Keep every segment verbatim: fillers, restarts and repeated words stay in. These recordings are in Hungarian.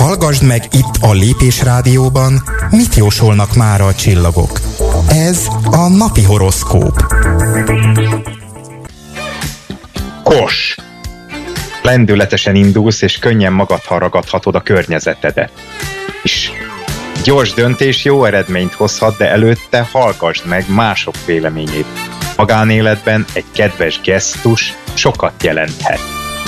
Hallgasd meg itt a Lépés Rádióban, mit jósolnak mára a csillagok. Ez a napi horoszkóp. Kos. Lendületesen indulsz, és könnyen magadhoz ragadhatod a környezetedet. És gyors döntés jó eredményt hozhat, de előtte hallgasd meg mások véleményét. Magánéletben egy kedves gesztus sokat jelenthet.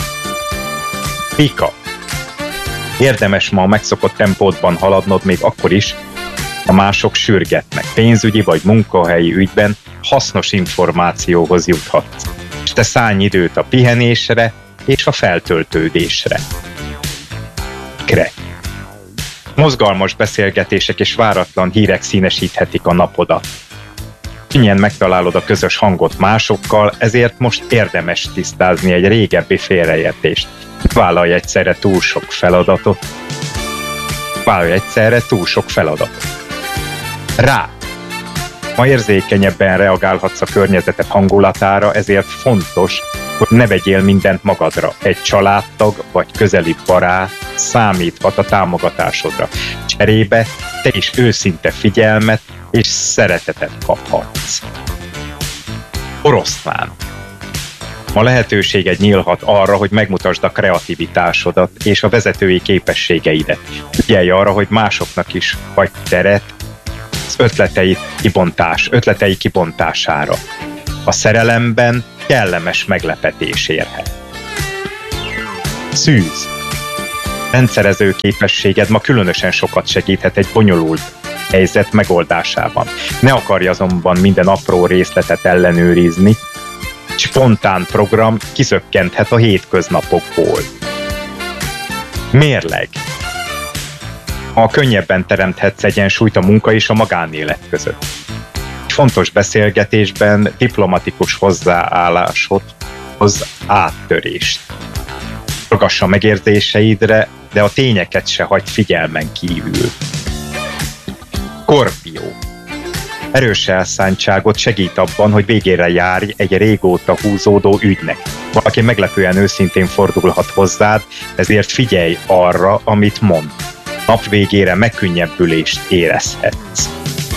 Pika. Érdemes ma a megszokott tempódban haladnod még akkor is, ha mások sürgetnek. Pénzügyi vagy munkahelyi ügyben hasznos információhoz juthatsz. És te szállj időt a pihenésre és a feltöltődésre. Kre. Mozgalmas beszélgetések és váratlan hírek színesíthetik a napodat. Könnyen megtalálod a közös hangot másokkal, ezért most érdemes tisztázni egy régebbi félreértést. Vállalj egyszerre túl sok feladatot. Vállalj egyszerre túl sok feladatot. Rá. Ma érzékenyebben reagálhatsz a környezeted hangulatára, ezért fontos, hogy ne vegyél mindent magadra. Egy családtag vagy közeli barát számíthat a támogatásodra. Cserébe te is őszinte figyelmet és szeretetet kaphatsz. Oroszlán. Ma lehetőséged nyílhat arra, hogy megmutasd a kreativitásodat és a vezetői képességeidet. Figyelj arra, hogy másoknak is hagyj teret az ötletei kibontás, ötletei kibontására. A szerelemben kellemes meglepetés érhet. Szűz. Rendszerező képességed ma különösen sokat segíthet egy bonyolult helyzet megoldásában. Ne akarj azonban minden apró részletet ellenőrizni, spontán program kiszökkenthet a hétköznapokból. Mérleg. Ha könnyebben teremthetsz egyensúlyt a munka és a magánélet között. Fontos beszélgetésben diplomatikus hozzáállásod hoz áttörést. Ragassa megérzéseidre, de a tényeket se hagyd figyelmen kívül. Skorpió. Erős elszántságot segít abban, hogy végére járj egy régóta húzódó ügynek. Valaki meglepően őszintén fordulhat hozzád, ezért figyelj arra, amit mond. Nap végére megkönnyebbülést érezhetsz.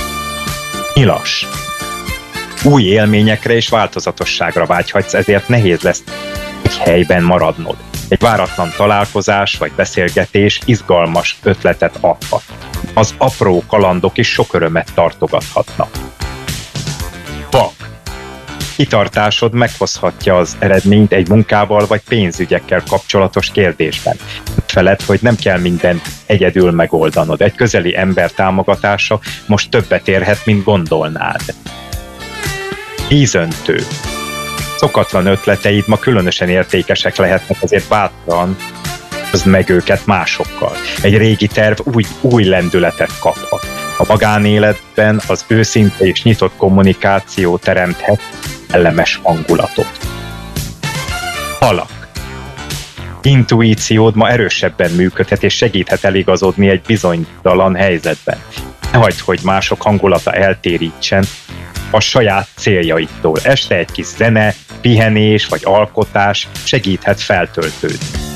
Nyilas. Új élményekre és változatosságra vágyhatsz, ezért nehéz lesz egy helyben maradnod. Egy váratlan találkozás vagy beszélgetés izgalmas ötletet adhat. Az apró kalandok is sok örömet tartogathatnak. Vak. Kitartásod meghozhatja az eredményt egy munkával vagy pénzügyekkel kapcsolatos kérdésben. Feled, hogy nem kell mindent egyedül megoldanod. Egy közeli ember támogatása most többet érhet, mint gondolnád. Vízöntő. Szokatlan ötleteid ma különösen értékesek lehetnek, ezért bátran hozd meg őket másokkal. Egy régi terv új, új lendületet kaphat. A magánéletben az őszinte és nyitott kommunikáció teremthet kellemes hangulatot. Halak. Intuíciód ma erősebben működhet és segíthet eligazodni egy bizonytalan helyzetben. Ne hagyd, hogy mások hangulata eltérítsen a saját céljaitól. Este egy kis zene, pihenés vagy alkotás segíthet feltöltődni.